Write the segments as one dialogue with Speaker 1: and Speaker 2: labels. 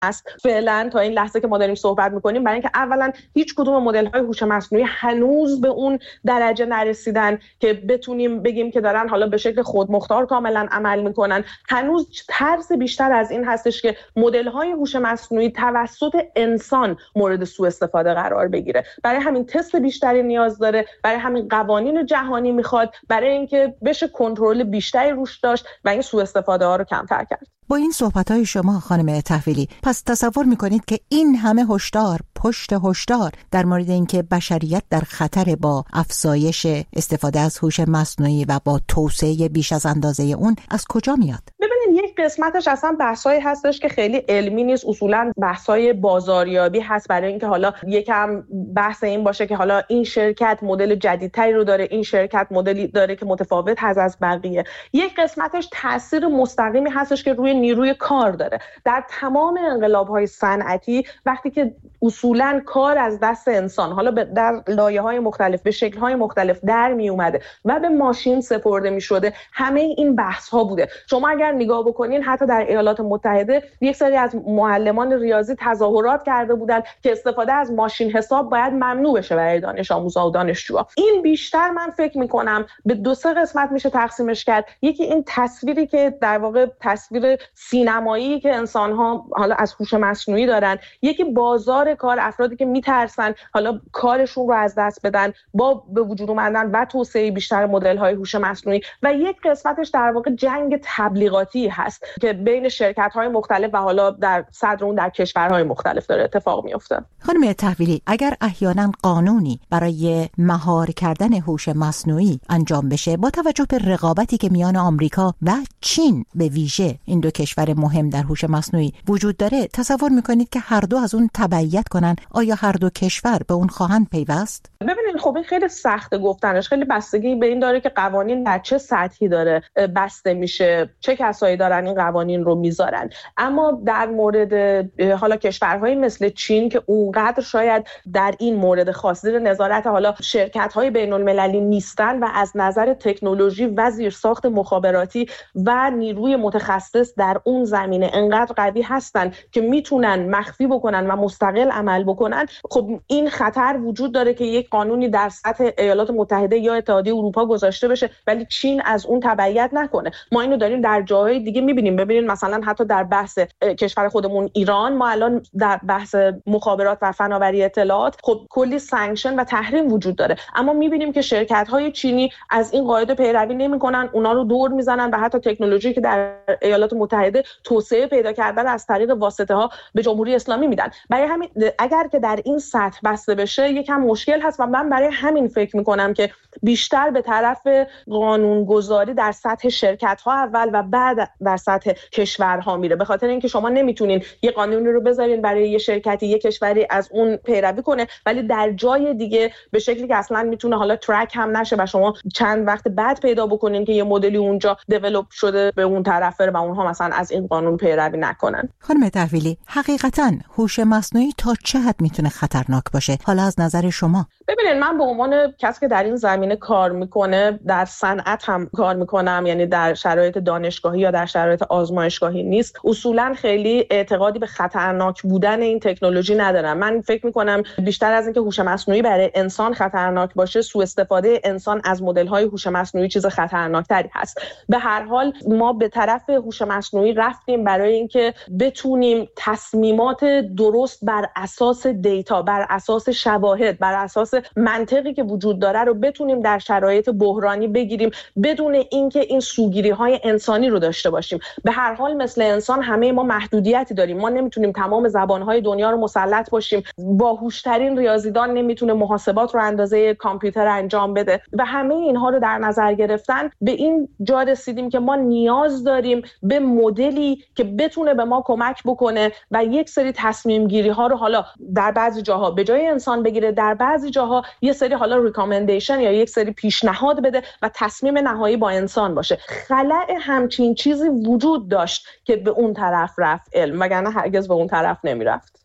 Speaker 1: هست فعلا تا این لحظه که ما داریم صحبت میکنیم، برای اینکه اولا هیچ کدوم مدل‌های هوش مصنوعی هنوز به اون درجه نرسیدن که بتونیم بگیم که دارن حالا به شکل خودمختار کاملا عمل میکنن. هنوز ترس بیشتر از این هستش که مدل‌های هوش مصنوعی توسط انسان مورد سوء استفاده قرار بگیره. برای همین تست بیشتری نیاز داره، برای همین قوانین جهانی میخواد، برای اینکه بشه کنترل بیشتری روش داشت و این سوء استفاده ها رو کمتر کرد.
Speaker 2: با این صحبت‌های شما خانم تحویلی، پس تصور می‌کنید که این همه هشدار پشت هشدار در مورد اینکه بشریت در خطر با افزایش استفاده از هوش مصنوعی و با توسعه بیش از اندازه اون از کجا میاد؟
Speaker 1: ببینید یک قسمتش اصلا بحثایی هستش که خیلی علمی نیست، اصولا بحثای بازاریابی هست، برای اینکه حالا یکم بحث این باشه که حالا این شرکت مدل جدیدتری رو داره، این شرکت مدلی داره که متفاوت هست از بقیه. یک قسمتش تاثیر مستقیمی هستش که روی نیروی کار داره. در تمام انقلاب‌های صنعتی وقتی که اصولاً کار از دست انسان حالا در لایه‌های مختلف به شکل‌های مختلف در می اومده و به ماشین سپرده می‌شده، همه این بحث‌ها بوده. شما اگر نگاه بکنین حتی در ایالات متحده یک سری از معلمان ریاضی تظاهرات کرده بودند که استفاده از ماشین حساب باید ممنوع بشه برای دانش آموزا و دانشجوها. این بیشتر من فکر می‌کنم به دو سه قسمت میشه تقسیمش کرد. یکی این تصویری که در واقع تصویر سینمایی که انسان‌ها حالا از هوش مصنوعی دارن، یکی بازار کار، افرادی که میترسن حالا کارشون رو از دست بدن با به وجود اومدن و توسعه بیشتر مدل‌های هوش مصنوعی، و یک قسمتش در واقع جنگ تبلیغاتی هست که بین شرکت‌های مختلف و حالا در صدر اون در کشورهای مختلف داره اتفاق میفته.
Speaker 2: خانم تحویلی، اگر احیانا قانونی برای مهار کردن هوش مصنوعی انجام بشه با توجه به رقابتی که میان آمریکا و چین به ویژه این دو کشور مهم در هوش مصنوعی وجود داره، تصور میکنید که هر دو از اون تبعیت کنن؟ آیا هر دو کشور به اون خواهند پیوست؟
Speaker 1: ببینید خب این خیلی سخته گفتنش، خیلی بستگی به این داره که قوانین در چه سطحی داره بسته میشه، چه کسایی دارن این قوانین رو میذارن. اما در مورد حالا کشورهای مثل چین که اونقدر شاید در این مورد خاص زیر نظارت حالا شرکت‌های بین‌المللی نیستن و از نظر تکنولوژی و زیرساخت مخابراتی و نیروی متخصص در اون زمینه انقدر قوی هستن که میتونن مخفی بکنن و مستقل عمل بکنن، خب این خطر وجود داره که یک قانونی در سطح ایالات متحده یا اتحادیه اروپا گذاشته بشه ولی چین از اون تبعیت نکنه. ما اینو داریم در جاهای دیگه میبینیم. ببینید مثلا حتی در بحث کشور خودمون ایران، ما الان در بحث مخابرات و فناوری اطلاعات خب کلی سانکشن و تحریم وجود داره، اما میبینیم که شرکت‌های چینی از این قاعده پیروی نمی‌کنن، اونا رو دور میزنن و حتی تکنولوژی که در ایالات متحده توسعه پیدا کردن از طریق واسطه‌ها به جمهوری اسلامی میدن. برای همین اگر که در این سطح بسته بشه یکم مشکل هست و من برای همین فکر میکنم که بیشتر به طرف قانونگذاری در سطح شرکت‌ها اول و بعد در سطح کشورها میره، به خاطر اینکه شما نمیتونین یه قانونی رو بذارین برای یه شرکتی یه کشوری از اون پیروی کنه ولی در جای دیگه به شکلی که اصلا میتونه حالا ترک هم نشه و شما چند وقت بعد پیدا بکنین که یه مدلی اونجا دیولپ شده به اون طرف و اونها مثلا از این قانون پیروی نکنن.
Speaker 2: خانم تحویلی، حقیقتاً هوش مصنوعی تا چه حد میتونه خطرناک باشه حالا از نظر شما؟
Speaker 1: ببینید من به عنوان کسی که در این زمینه کار میکنه، در صنعت هم کار میکنم، یعنی در شرایط دانشگاهی یا در شرایط آزمایشگاهی نیست، اصولا خیلی اعتقادی به خطرناک بودن این تکنولوژی ندارم. من فکر میکنم بیشتر از اینکه هوش مصنوعی برای انسان خطرناک باشه، سوء استفاده انسان از مدل‌های هوش مصنوعی چیز خطرناکتری هست. به هر حال ما به طرف هوش مصنوعی رفتیم برای اینکه بتونیم تصمیمات درست بر اساس دیتا، بر اساس شواهد، بر اساس منطقی که وجود داره رو بتونیم در شرایط بحرانی بگیریم بدون اینکه این سوگیری‌های انسانی رو داشته باشیم. به هر حال مثل انسان همه ما محدودیتی داریم. ما نمیتونیم تمام زبان‌های دنیا رو مسلط باشیم. باهوش‌ترین ریاضیدان نمیتونه محاسبات رو اندازه کامپیوتر انجام بده و همه اینها رو در نظر گرفتن به این جا رسیدیم که ما نیاز داریم به مدلی که بتونه به ما کمک بکنه و یک سری تصمیم گیری ها رو حالا در بعضی جاها به جای انسان بگیره، در بعضی جاها یه سری حالا ریکامندیشن یا یک سری پیشنهاد بده و تصمیم نهایی با انسان باشه. خلأ همچین چیزی وجود داشت که به اون طرف رفت علم، وگرنه هرگز به اون طرف نمیرفت.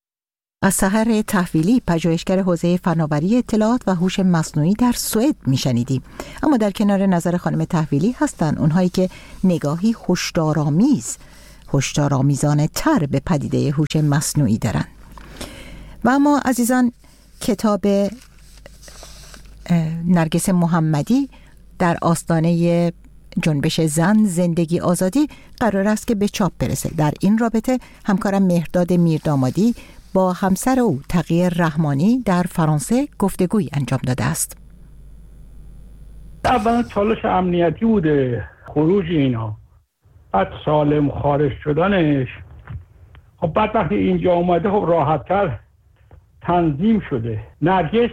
Speaker 2: از سحر تحویلی، پژوهشگر حوزه فناوری اطلاعات و هوش مصنوعی در سوئد میشنیدیم. اما در کنار نظر خانم تحویلی هستن اونهایی که نگاهی هشدارآمیز هشدارآمیزانه تر به پدیده هوش مصنوعی دارند. و اما عزیزان، کتاب نرگس محمدی در آستانه جنبش زن زندگی آزادی قرار است که به چاپ برسه. در این رابطه همکارم مهرداد میردامادی با همسر او تقی رحمانی در فرانسه گفتگوی انجام داده است.
Speaker 3: اولا چالش امنیتی بوده خروج اینا، بعد سالم خارج شدنش، خب بعد وقتی اینجا اومده خب راحت‌تر تنظیم شده. نرگس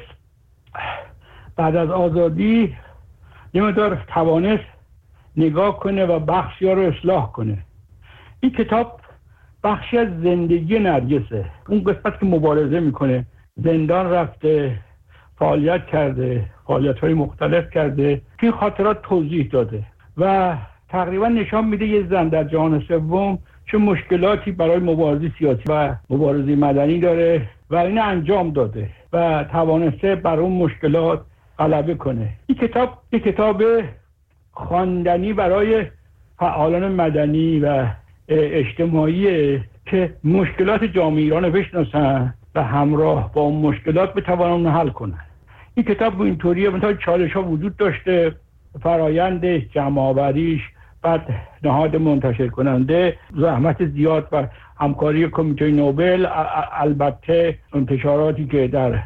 Speaker 3: بعد از آزادی یه مقدار توانست نگاه کنه و بخشی ها رو اصلاح کنه. این کتاب بخشی از زندگی نرگسه، اون قسمت که مبارزه میکنه، زندان رفته، فعالیت کرده، فعالیت‌های مختلف کرده، این خاطرات توضیح داده و تقریبا نشان میده یه زن در جهان سوم چه مشکلاتی برای مبارزه سیاسی و مبارزه مدنی داره و این انجام داده و توانسته بر اون مشکلات غلبه کنه. این کتاب یک کتاب خواندنی برای فعالان مدنی و اجتماعی که مشکلات جامعه ایران رو بشناسن و همراه با اون مشکلات بتوانن حل کنن. این کتاب اینطوریه، مثلا چالش‌ها وجود داشته، فرایندش، جمع‌آوریش، بعد نهاد منتشر کننده، زحمت زیاد و همکاری کمیته نوبل، البته انتشاراتی که در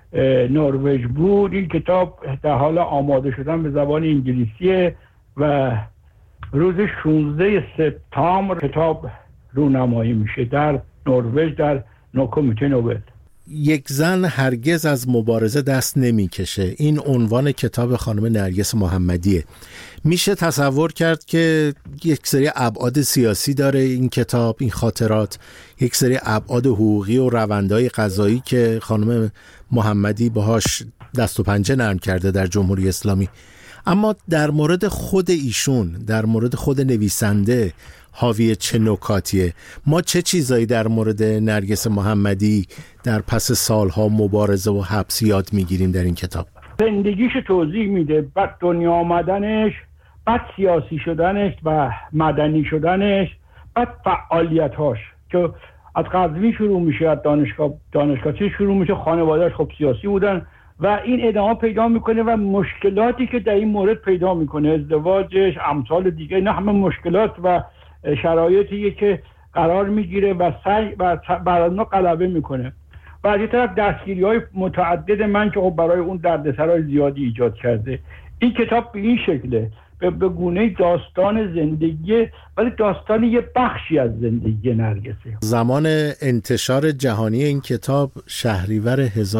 Speaker 3: نروژ بود. این کتاب در حال آماده شدن به زبان انگلیسیه و روز 16 سپتامبر کتاب رونمایی میشه در نروژ در کمیته نوبل.
Speaker 4: یک زن هرگز از مبارزه دست نمیکشه، این عنوان کتاب خانم نرگس محمدیه. میشه تصور کرد که یک سری ابعاد سیاسی داره این کتاب، این خاطرات، یک سری ابعاد حقوقی و روندهای قضایی که خانم محمدی باهاش دست و پنجه نرم کرده در جمهوری اسلامی. اما در مورد خود ایشون، در مورد خود نویسنده حاوی چه نکاتیه؟ ما چه چیزایی در مورد نرگس محمدی در پس سالها مبارزه و حبس یاد میگیریم در این کتاب؟
Speaker 3: زندگیش توضیح میده، بعد دنیا آمدنش، بعد سیاسی شدنش و مدنی شدنش، بعد فعالیتاش که از قزوین شروع میشه، از دانشگاه شروع میشه، خانواده‌اش خب سیاسی بودن و این ادامه پیدا میکنه و مشکلاتی که در این مورد پیدا میکنه، ازدواجش، امثال دیگه، نه همه مشکلات و شرایطی که قرار میگیره و سعی بر اونها غلبه میکنه. و از یه طرف دستگیری‌های متعدد من که خب برای اون دردسرای زیادی ایجاد کرده. این کتاب به این شکله، به گونه داستان زندگی، ولی داستان یه بخشی از زندگی نرگسه.
Speaker 4: زمان انتشار جهانی این کتاب شهریور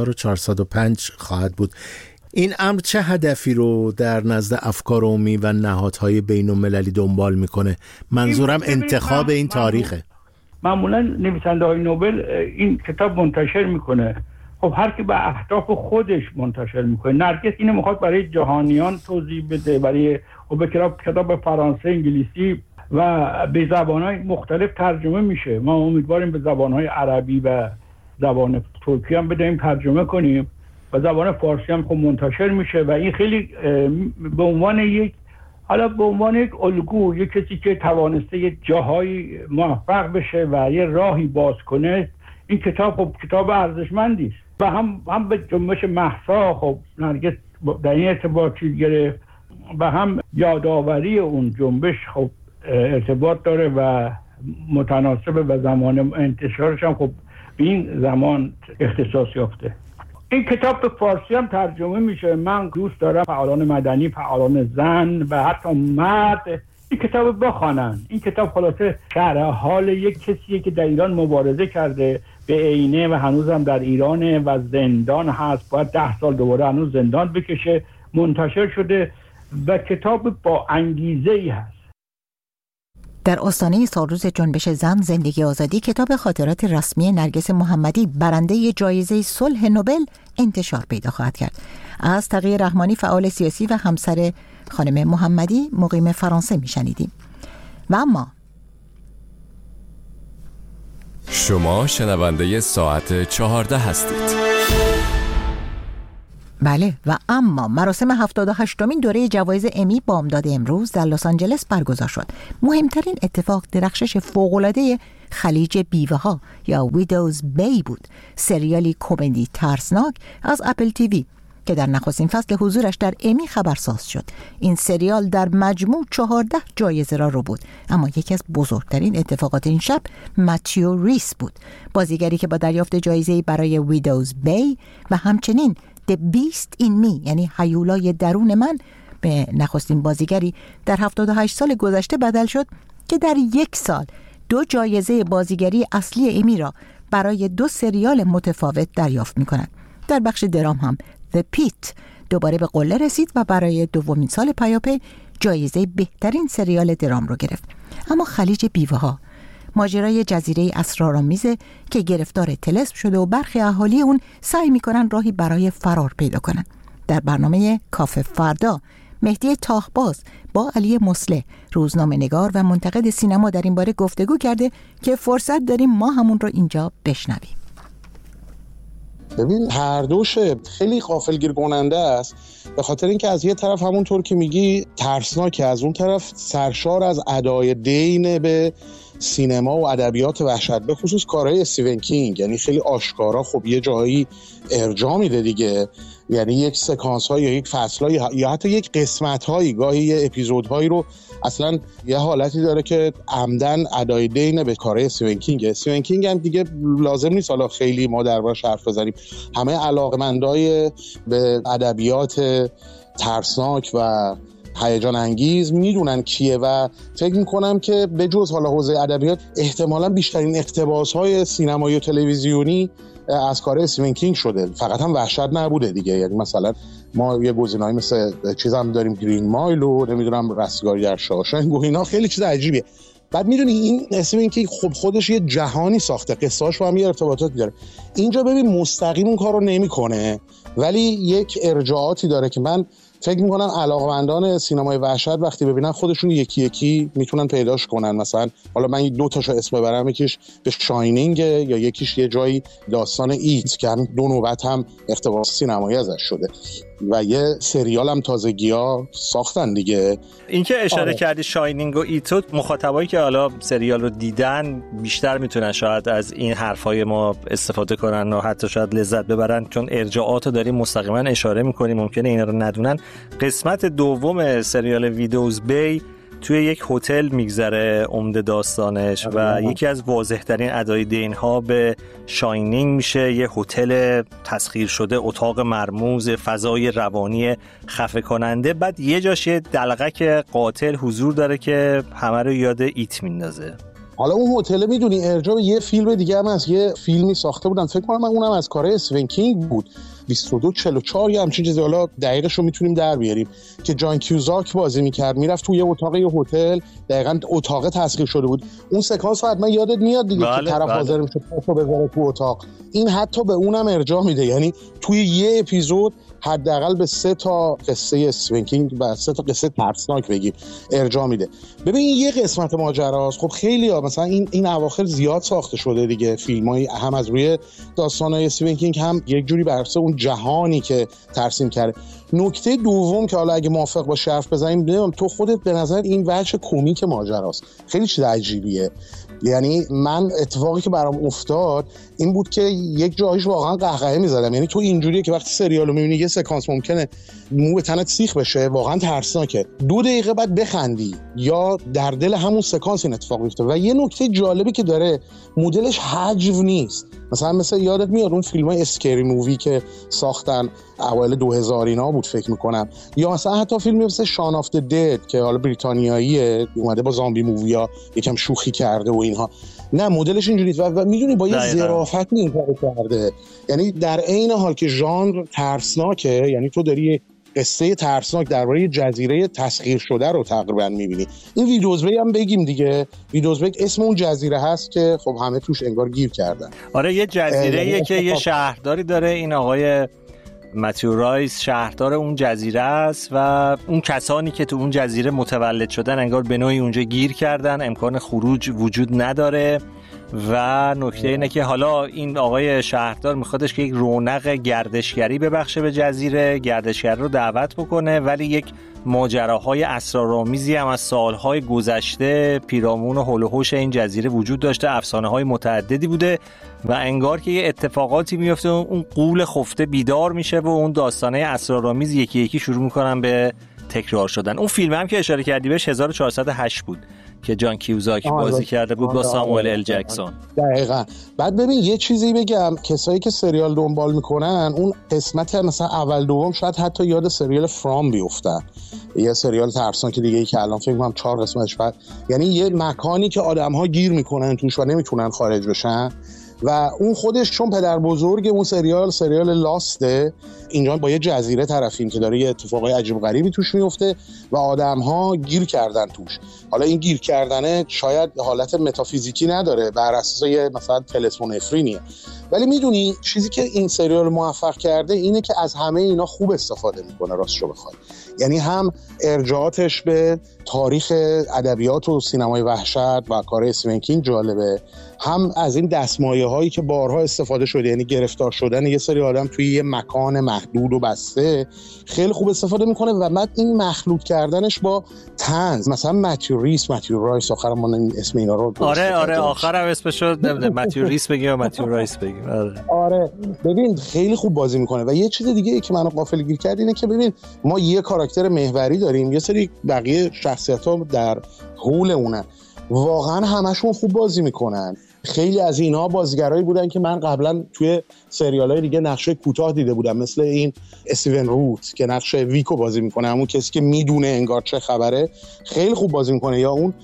Speaker 4: 1405 خواهد بود. این امر چه هدفی رو در نزد افکار عمومی و نهادهای بین‌المللی دنبال میکنه؟ منظورم انتخاب این تاریخه.
Speaker 3: معمولا نویسنده های نوبل این کتاب منتشر میکنه، خب هر کی به اهداف خودش منتشر میکنه. نرگس اینو میخواد برای جهانیان توضیح بده، برای کتاب فرانسه، انگلیسی و به زبانهای مختلف ترجمه میشه. ما امیدواریم به زبانهای عربی و زبان ترکی هم بدهیم ترجمه کنیم و زبان فارسی هم خب منتشر میشه و این خیلی به عنوان یک الگو، یک کسی که توانسته یک جاهایی موفق بشه و یه راهی باز کنه، این کتاب خب کتاب ارزشمندی است. و هم به جنبش مهسا خب نرگس در این ارتباط چیز گرفت و هم یادآوری اون جنبش خب ارتباط داره و متناسب و زمان انتشارش هم خب به این زمان اختصاص یافته. این کتاب به فارسی هم ترجمه میشه. من دوست دارم فعالان مدنی، فعالان زن و حتی مرد این کتاب بخوانن. این کتاب خلاصه شرح حال یک کسیه که در ایران مبارزه کرده به عینه و هنوزم در ایرانه و زندان هست، باید 10 سال دوباره هنوز زندان بکشه. منتشر شده و کتاب با انگیزه‌ای هست.
Speaker 2: در آستانه سالروز جنبش زن زندگی آزادی، کتاب خاطرات رسمی نرگس محمدی برنده جایزه صلح نوبل انتشار پیدا خواهد کرد. از تقی رحمانی فعال سیاسی و همسر خانم محمدی مقیم فرانسه میشنیدیم. و اما
Speaker 5: شما شنونده ساعت 14 هستید.
Speaker 2: بله، و اما مراسم 78مین دوره جوایز امی بامداد امروز در لس آنجلس برگزار شد. مهمترین اتفاق درخشش فوق‌العاده خلیج بیوه‌ها یا ویدوز بی بود، سریالی کمدی ترسناک از اپل تیوی که در نخستین فصل حضورش در امی خبرساز شد. این سریال در مجموع 14 جایزه را رو بود، اما یکی از بزرگترین اتفاقات این شب متیو ریس بود، بازیگری که با دریافت جایزه‌ای برای ویدوز بی و همچنین The Beast in Me یعنی هیولای درون من به نخستین بازیگری در 78 سال گذشته بدل شد که در یک سال 2 جایزه بازیگری اصلی امی را برای 2 سریال متفاوت دریافت می‌کند. در بخش درام هم The Pit دوباره به قله رسید و برای دومین سال پیاپی جایزه بهترین سریال درام رو گرفت. اما خلیج بیوه‌ها ماجرای جزیره اسرارآمیزه که گرفتار طلسم شده و برخی اهالی اون سعی میکنن راهی برای فرار پیدا کنن. در برنامه کافه فردا مهدی تاهباز با علی مصلح روزنامه‌نگار و منتقد سینما در این باره گفتگو کرده که فرصت داریم ما همون رو اینجا بشنویم.
Speaker 5: ببین هر دوش خیلی غافلگیر کننده است، به خاطر اینکه از یه طرف همونطور که میگی ترسناکه، از اون طرف سرشار از ادای دین به سینما و ادبیات وحشت، به خصوص کارهای استیون کینگ. یعنی خیلی آشکارا خب یه جایی ارجاع میده دیگه، یعنی یک سکانس های یا یک فصل های یا حتی یک قسمت هایی، گاهی یه اپیزود هایی رو اصلا یه حالتی داره که عمدن ادای دین به کارهای استیون کینگ. استیون کینگ هم دیگه لازم نیست حالا خیلی ما دربارش حرف بزنیم، همه علاقمندای به ادبیات ترسناک و هیجان انگیز میدونن کیه و فکر میکنم که به جز حالا حوزه ادبیات احتمالاً بیشترین اقتباس‌های سینمایی و تلویزیونی از کار استیون کینگ شده. فقط هم وحشت نبوده دیگه، یعنی مثلا ما یه گزینه‌ای مثل چیزام داریم، گرین مایل و نمیدونم رستگاری در شاوشنگ و اینا، خیلی چیز عجیبیه. بعد میدونی این استیون کینگ خب خودش یه جهانی ساخته، قصه‌اش با هم یه ارتباطاتی داره. اینجا ببین مستقیم اون کارو نمیکنه ولی یک ارجاعاتی داره که من فکر میکنم علاقمندان سینمای وحشت وقتی ببینن خودشون یکی یکی میتونن پیداش کنن. مثلا حالا من 2 تاشو اسم ببرم، یکیش به شاینینگ یا یکیش یه جایی داستان ایت که هم 2 نوبت هم اقتباس سینمایی ازش شده و یه سریال هم تازگی‌ها ساختن دیگه.
Speaker 6: این که اشاره کردی شاینینگ و ایتو، مخاطبایی که حالا سریال رو دیدن بیشتر میتونن شاید از این حرفای ما استفاده کنن و حتی شاید لذت ببرن، چون ارجاعات رو داریم مستقیما اشاره میکنیم، ممکنه اینا رو ندونن. قسمت دوم سریال ویدوز بی توی یک هتل میگذره عمده داستانش و یکی از واضح‌ترین ادای دین‌ها به شاینینگ میشه یه هتل تسخیر شده، اتاق مرموز، فضای روانی خفه کننده. بعد یه جاش یه دلغک قاتل حضور داره که همه رو یاد ایت میندازه.
Speaker 5: حالا اون هتل میدونی ارجاع به یه فیلم دیگه هم از یه فیلمی ساخته بودن، فکر کنم اونم از کارهای استیون کینگ بود، 2244 یا همچین چیزی، حالا دقیقش رو میتونیم در بیاریم، که جان کیوزاک بازی میکرد، میرفت توی اتاق یه هتل، دقیقاً اتاق تسخیر شده بود. اون سکانس حتما یادت میاد دیگه که طرف حاضر میشه پاشو بذاره تو اتاق. این حتی به اونم ارجاع میده، یعنی توی یه اپیزود حداقل به 3 تا قصه استیون کینگ و 3 تا قصه ترسناک بگیم ارجاع میده. ببین این یه قسمت ماجراست. خب خیلی ها مثلا این اواخر زیاد ساخته شده دیگه، فیلمای هم از روی داستانای استیون کینگ هم یک جوری بر اساس اون جهانی که ترسیم کرده. نکته دوم که حالا اگه موافق باشی حرف بزنیم، نمیدونم تو خودت به نظر این وجه کمیک ماجراست خیلی چیز عجیبیه. یعنی من اتفاقی که برام افتاد این بود که یک جایش واقعا قهقهه می‌زدم. یعنی تو اینجوریه که وقتی سریالو می‌بینی یه سکانس ممکنه مو به تنت سیخ بشه، واقعا ترسناکه، 2 دقیقه بعد بخندی یا در دل همون سکانس این اتفاق میفته. و یه نکته جالبی که داره، مدلش حجو نیست. مثلا یادت میاد اون فیلم‌های اسکری مووی که ساختن اوایل 2000 اینا بود فکر می‌کنم، یا مثلا حتی فیلمی مثل شان آف د دد که حالا بریتانیاییه، اومده با زامبی موویا یکم شوخی کرده و اینها. نه مدلش اینجوریه و میدونی با یه ظرافت این کارو کرده. یعنی در عین حال که ژانر ترسناکه، یعنی تو داری قصه ترسناک درباره جزیره تسخیر شده رو تقریبا می‌بینی. این ویدوز بی هم بگیم دیگه، ویدوز بی اسم اون جزیره هست که خب همه توش انگار گیر کردن.
Speaker 6: آره یه جزیره‌ایه که یه شهرداری داره، این آقای متیو ریس شهردار اون جزیره است و اون کسانی که تو اون جزیره متولد شدن انگار به نوعی اونجا گیر کردن، امکان خروج وجود نداره و نکته اینه که حالا این آقای شهردار میخوادش که یک رونق گردشگری ببخشه به جزیره، گردشگر رو دعوت بکنه، ولی یک ماجراهای اسرارآمیزی هم از سالهای گذشته پیرامون و هول و هوش این جزیره وجود داشته، افسانه‌های متعددی بوده و انگار که یه اتفاقاتی میفته، اون غول خفته بیدار میشه و اون داستانه اسرارآمیز یکی یکی شروع میکنن به تکرار شدن. اون فیلم هم که اشاره کردی بهش 1408 بود که جان کیوزاک بازی کرده بود با ساموئل ال جکسون.
Speaker 5: دقیقاً. بعد ببین یه چیزی بگم، کسایی که سریال دنبال میکنن اون قسمت مثلا اول دوم شاید حتی یاد سریال فرام بیفتن، یه سریال ترسناک دیگه ای که الان فکر می‌کنم 4 قسمتش بعد، یعنی یه مکانی که آدم‌ها گیر میکنن توش و نمیتونن خارج بشن و اون خودش چون پدر بزرگ اون سریال لاسته، اینجا با یه جزیره طرفیم که داره یه اتفاقای عجیب غریبی توش میفته و آدم‌ها گیر کردن توش. حالا این گیر کردنه شاید حالت متافیزیکی نداره، بر اساس یه مثلا تلسمون افرینیه، ولی میدونی چیزی که این سریال موفق کرده اینه که از همه اینا خوب استفاده میکنه راستشو بخواد. یعنی هم ارجاعاتش به تاریخ ادبیات و سینمای وحشت و کار استیون کینگ جالبه، هم از این دستمایه هایی که بارها استفاده شده، یعنی گرفتار شدن یه سری آدم توی یه مکان محدود و بسته خیلی خوب استفاده میکنه و بعد این مخلوط کردنش با طنز، مثلا متیو رایس آخرام من اسم اینا رو
Speaker 6: آره آخرام اسمش رو نمیدونم متیو ریس بگیم یا متیو رایس بگیم.
Speaker 5: آره ببین خیلی خوب بازی میکنه. و یه چیز دیگه ای که منو غافلگیر کرد اینه که ببین ما یه کاراکتر محوری داریم، یه سری بقیه شخصیت‌ها در حول اونن، واقعا همشون خوب بازی میکنن. خیلی از اینها بازیگرایی بودن که من قبلا توی سریال‌های دیگه نقشه کوتاه دیده بودم، مثل این استیون روت که نقشه ویکو بازی میکنه، همون کسی که میدونه انگار چه خبره، خیلی خوب بازی میکنه. یا اون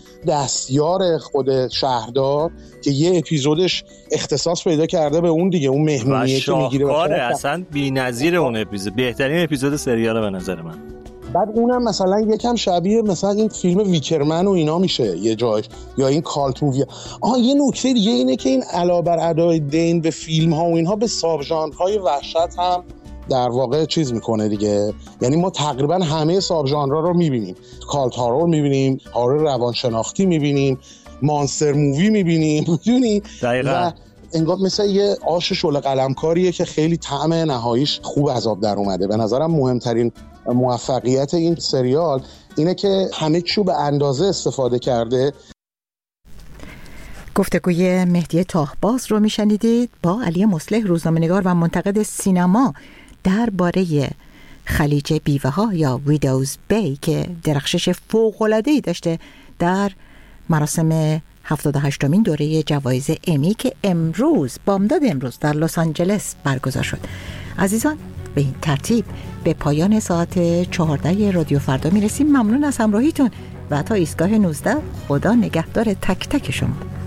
Speaker 5: دستیار خود شهردار که یه اپیزودش اختصاص پیدا کرده به اون دیگه، اون مهمونیه که میگیره
Speaker 6: اصلا بی‌نظیر اون اپیزود، بهترین اپیزود سریال به نظر من.
Speaker 5: بعد اونم مثلا یکم شبیه مثلا این فیلم ویکرمن و اینا میشه یه جایش، یا این کالت مووی. یه نکته دیگه اینه که این علاوه بر ادای دین به فیلم ها و اینها به ساب ژانرهای وحشت هم در واقع چیز میکنه دیگه. یعنی ما تقریبا همه ساب ژانرها رو میبینیم، کالت هارور میبینیم، هارور روانشناختی میبینیم، مانستر مووی میبینیم، میدونی؟
Speaker 6: دقیقاً.
Speaker 5: انگار مثل یه آش شعله قلمکاریه که خیلی طعم نهاییش خوب از آب در اومده. به نظرم مهمترین موفقیت این سریال اینه که همه چیو به اندازه استفاده کرده.
Speaker 2: گفتگوی مهدی تاهباز رو میشنیدید با علی مصلح، روزنامه‌نگار و منتقد سینما، درباره خلیج بیوه ها یا ویدوز بی که درخشش فوق‌العاده‌ای داشته در مراسم 78مین دوره جوایز امی که بامداد امروز در لس آنجلس برگزار شد. عزیزان، به این ترتیب به پایان ساعت 14 رادیو فردا میرسیم. ممنون از همراهیتون و تا ایستگاه 19 خدا نگهدار تک تک شما.